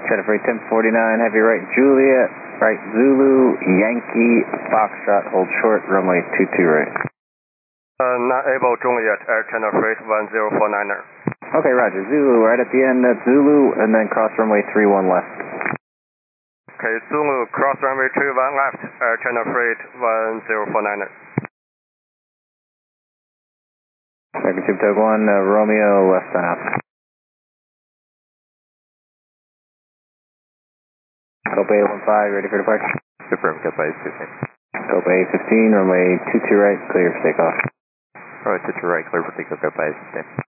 Center Freight 1049, heavy right Juliet, right Zulu, Yankee, Foxtrot, hold short, runway 22 right. Not able Juliet, Air Channel Freight 1049er. Okay, roger. Zulu, right at the end, that's Zulu, and then cross runway 31 left. Okay, Zulu, cross runway 31 left, Air Channel Freight 1049er. American Tube Tug 1, Romeo, left sign out. Copa 815, ready for departure. Confirm, Copa 815. Copa 815, runway 22 right, clear for takeoff. Runway 22 right, clear for takeoff, Copa 815.